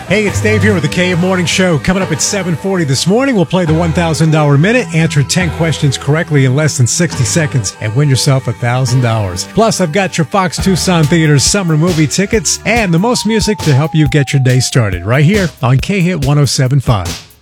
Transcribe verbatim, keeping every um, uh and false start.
Hey, it's Dave here with the K M Morning Show. Coming up at seven forty this morning, we'll play the one thousand dollars Minute, answer ten questions correctly in less than sixty seconds, and win yourself one thousand dollars. Plus, I've got your Fox Tucson Theater's summer movie tickets and the most music to help you get your day started right here on K-Hit one oh seven point five.